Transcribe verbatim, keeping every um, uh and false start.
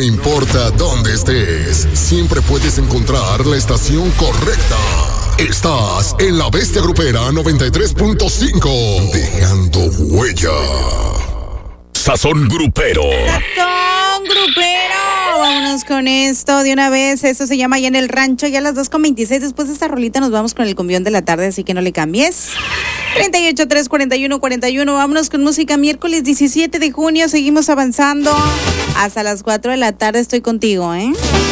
importa dónde estés, siempre puedes encontrar la estación correcta. Estás en La Bestia Grupera noventa y tres punto cinco, dejando huella. Sazón Grupero. Sazón Grupero. Vámonos con esto de una vez. Esto se llama Allá en el Rancho. Ya a las dos con veintiséis. Después de esta rolita nos vamos con el cumbión de la tarde, así que no le cambies. treinta y ocho, tres, cuarenta y uno, cuarenta y uno. Vámonos con música. Miércoles diecisiete de junio. Seguimos avanzando. Hasta las cuatro de la tarde estoy contigo, ¿eh?